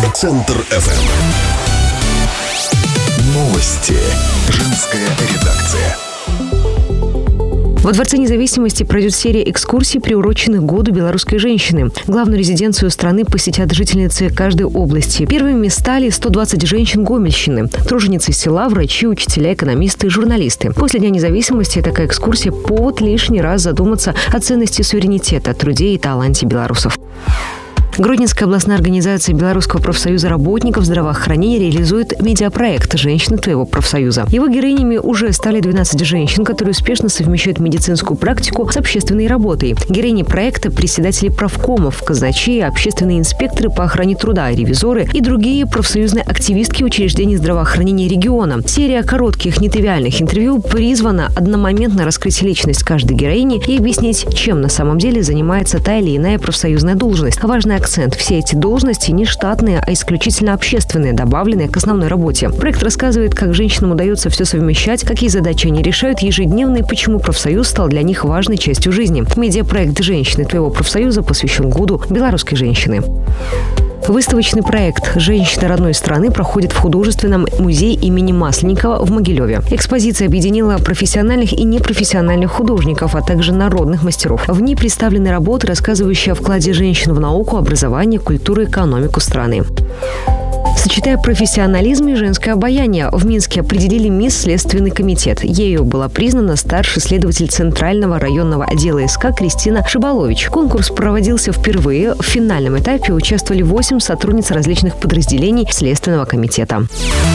Центр FM. Новости. Женская редакция. Во Дворце независимости пройдет серия экскурсий, приуроченных к Году белорусской женщины. Главную резиденцию страны посетят жительницы каждой области. Первыми стали 120 женщин Гомельщины, труженицы села, врачи, учителя, экономисты и журналисты. После Дня независимости такая экскурсия – повод лишний раз задуматься о ценности суверенитета, труде и таланте белорусов. Гродненская областная организация Белорусского профсоюза работников здравоохранения реализует медиапроект «Женщины твоего профсоюза». Его героинями уже стали 12 женщин, которые успешно совмещают медицинскую практику с общественной работой. Героини проекта – председатели правкомов, казначеи, общественные инспекторы по охране труда, ревизоры и другие профсоюзные активистки учреждений здравоохранения региона. Серия коротких нетривиальных интервью призвана одномоментно раскрыть личность каждой героини и объяснить, чем на самом деле занимается та или иная профсоюзная должность. Важный акцент – все эти должности не штатные, а исключительно общественные, добавленные к основной работе. Проект рассказывает, как женщинам удается все совмещать, какие задачи они решают ежедневно и почему профсоюз стал для них важной частью жизни. Медиапроект «Женщины твоего профсоюза» посвящен Году белорусской женщины. Выставочный проект «Женщины родной страны» проходит в художественном музее имени Масленникова в Могилеве. Экспозиция объединила профессиональных и непрофессиональных художников, а также народных мастеров. В ней представлены работы, рассказывающие о вкладе женщин в науку, образование, культуру и экономику страны. Сочетая профессионализм и женское обаяние, в Минске определили мисс Следственный комитет. Ею была признана старший следователь Центрального районного отдела СК Кристина Шибалович. Конкурс проводился впервые. В финальном этапе участвовали 8 сотрудниц различных подразделений Следственного комитета.